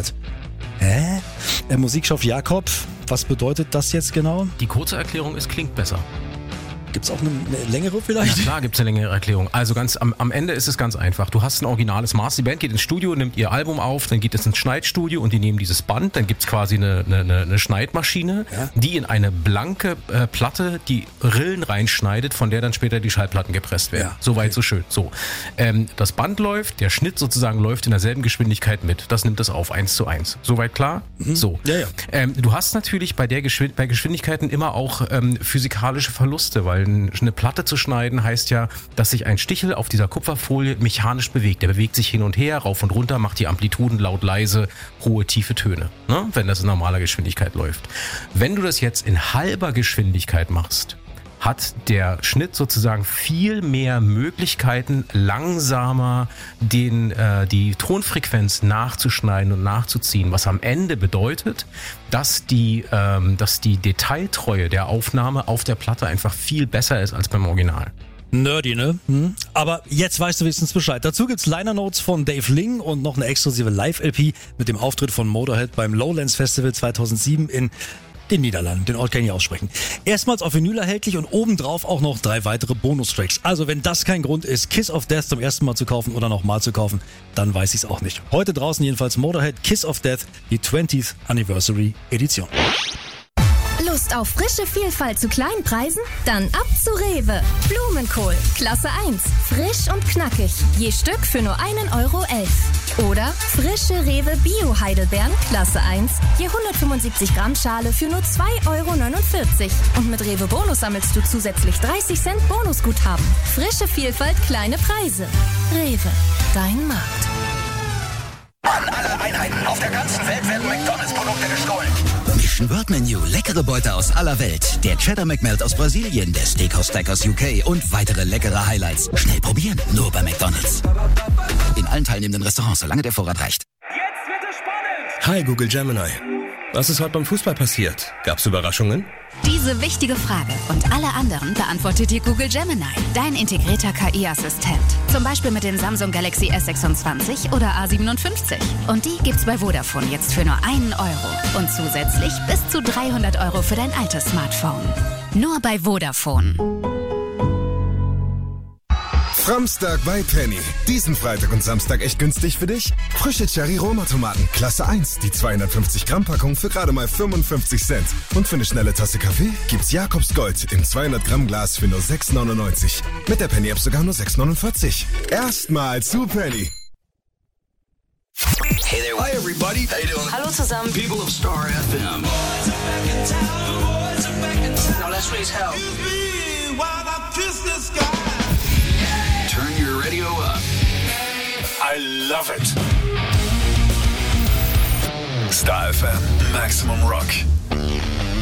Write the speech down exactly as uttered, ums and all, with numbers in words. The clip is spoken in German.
gehört. Hä? Äh, Musikchef Jakob, was bedeutet das jetzt genau? Die kurze Erklärung ist, klingt besser. Gibt's auch eine, eine längere vielleicht? Ja klar, gibt's eine längere Erklärung. Also ganz am, am Ende ist es ganz einfach. Du hast ein originales Master. Die Band geht ins Studio, nimmt ihr Album auf, dann geht es ins Schneidstudio und die nehmen dieses Band. Dann gibt's quasi eine, eine, eine Schneidmaschine, ja, die in eine blanke äh, Platte die Rillen reinschneidet, von der dann später die Schallplatten gepresst werden. Ja, Soweit okay. so schön. So, ähm, das Band läuft, der Schnitt sozusagen läuft in derselben Geschwindigkeit mit. Das nimmt es auf, eins zu eins. Soweit klar? Mhm. So. Ja, ja. Ähm, du hast natürlich bei der Geschwind- bei Geschwindigkeiten immer auch ähm, physikalische Verluste, weil eine Platte zu schneiden heißt ja, dass sich ein Stichel auf dieser Kupferfolie mechanisch bewegt. Der bewegt sich hin und her, rauf und runter, macht die Amplituden laut, leise, hohe, tiefe Töne, ne? Wenn das in normaler Geschwindigkeit läuft. Wenn du das jetzt in halber Geschwindigkeit machst, hat der Schnitt sozusagen viel mehr Möglichkeiten, langsamer den, äh, die Tonfrequenz nachzuschneiden und nachzuziehen, was am Ende bedeutet, dass die, ähm, dass die Detailtreue der Aufnahme auf der Platte einfach viel besser ist als beim Original. Nerdy, ne? Hm. Aber jetzt weißt du wenigstens Bescheid. Dazu gibt's Liner Notes von Dave Ling und noch eine exklusive Live-L P mit dem Auftritt von Motorhead beim Lowlands Festival zweitausendsieben in den Niederlanden. Den Ort kann ich nicht aussprechen. Erstmals auf Vinyl erhältlich und obendrauf auch noch drei weitere Bonustracks. Also wenn das kein Grund ist, Kiss of Death zum ersten Mal zu kaufen oder nochmal zu kaufen, dann weiß ich's auch nicht. Heute draußen jedenfalls Motorhead Kiss of Death, die twentieth Anniversary Edition. Lust auf frische Vielfalt zu kleinen Preisen? Dann ab zu Rewe. Blumenkohl, Klasse eins. Frisch und knackig. Je Stück für nur einen Euro elf. Oder frische Rewe Bio-Heidelbeeren, Klasse eins. Je hundertfünfundsiebzig Gramm Schale für nur zwei Euro neunundvierzig. Und mit Rewe Bonus sammelst du zusätzlich dreißig Cent Bonusguthaben. Frische Vielfalt, kleine Preise. Rewe, dein Markt. An alle Einheiten auf der ganzen Welt werden McDonalds-Produkte gestohlen. Mission World Menu, leckere Beute aus aller Welt. Der Cheddar McMelt aus Brasilien, der Steakhouse Stack aus U K und weitere leckere Highlights. Schnell probieren, nur bei McDonalds. In allen teilnehmenden Restaurants, solange der Vorrat reicht. Jetzt wird es spannend! Hi Google Gemini. Was ist heute beim Fußball passiert? Gab's Überraschungen? Diese wichtige Frage und alle anderen beantwortet dir Google Gemini, dein integrierter K I-Assistent. Zum Beispiel mit dem Samsung Galaxy S sechsundzwanzig oder A siebenundfünfzig. Und die gibt's bei Vodafone jetzt für nur einen Euro. Und zusätzlich bis zu dreihundert Euro für dein altes Smartphone. Nur bei Vodafone. Framstag bei Penny. Diesen Freitag und Samstag echt günstig für dich? Frische Cherry-Roma-Tomaten, Klasse eins. Die zweihundertfünfzig Gramm Packung für gerade mal fünfundfünfzig Cent. Und für eine schnelle Tasse Kaffee gibt's Jakobs Gold im zweihundert Gramm Glas für nur sechs neunundneunzig. Mit der Penny-App sogar nur sechs neunundvierzig. Erstmal zu Penny. Hey there. Hi everybody. How you doing? Hallo zusammen. People of Star F M. Now let's raise hell. Turn your radio up. I love it. Star F M, Maximum Rock.